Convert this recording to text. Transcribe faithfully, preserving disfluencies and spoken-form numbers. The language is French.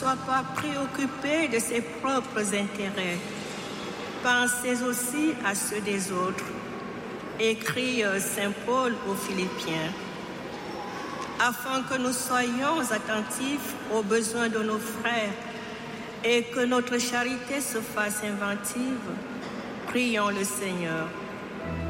soit pas préoccupé de ses propres intérêts. Pensez aussi à ceux des autres, écrit saint Paul aux Philippiens, afin que nous soyons attentifs aux besoins de nos frères et que notre charité se fasse inventive. Prions le Seigneur.